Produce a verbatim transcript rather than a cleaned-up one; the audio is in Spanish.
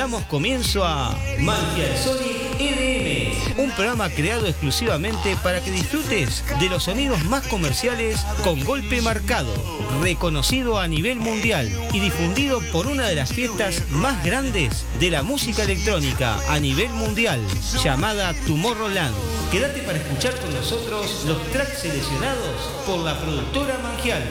damos comienzo a Mangial Sonic E D M, un programa creado exclusivamente para que disfrutes de los sonidos más comerciales con golpe marcado, reconocido a nivel mundial y difundido por una de las fiestas más grandes de la música electrónica a nivel mundial, llamada Tomorrowland. Quédate para escuchar con nosotros los tracks seleccionados por la productora Mangial.